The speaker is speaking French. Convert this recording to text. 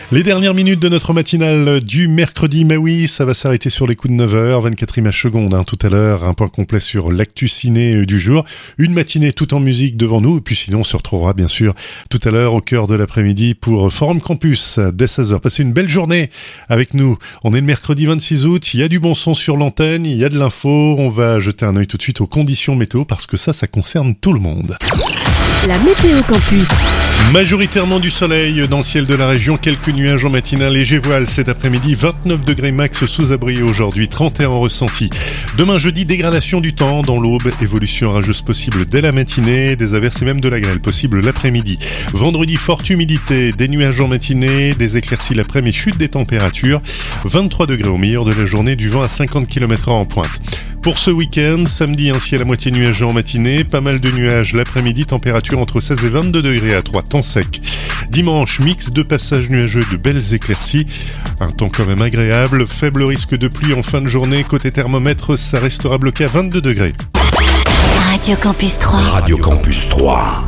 Les dernières minutes de notre matinale du mercredi, mais oui, ça va s'arrêter sur les coups de 9h, 24 images secondes, tout à l'heure, un point complet sur l'actu ciné du jour, une matinée tout en musique devant nous, et puis sinon on se retrouvera bien sûr tout à l'heure au cœur de l'après-midi pour Forum Campus dès 16h. Passez une belle journée avec nous, on est le mercredi 26 août, il y a du bon son sur l'antenne, il y a de l'info, on va jeter un œil tout de suite aux conditions météo parce que ça concerne tout le monde. La météo campus. Majoritairement du soleil dans le ciel de la région, quelques nuages en matin, un léger voile cet après-midi, 29 degrés max sous abri aujourd'hui, 31 en ressenti. Demain jeudi, dégradation du temps dans l'aube, évolution orageuse possible dès la matinée, des averses et même de la grêle possible l'après-midi. Vendredi, forte humidité, des nuages en matinée, des éclaircies l'après-midi, chute des températures, 23 degrés au milieu de la journée, du vent à 50 km/h en pointe. Pour ce week-end, samedi, un ciel à moitié nuageux en matinée, pas mal de nuages l'après-midi, température entre 16 et 22 degrés à 3, temps sec. Dimanche, mix de passages nuageux, de belles éclaircies, un temps quand même agréable, faible risque de pluie en fin de journée, côté thermomètre, ça restera bloqué à 22 degrés. Radio Campus 3. Radio Campus 3.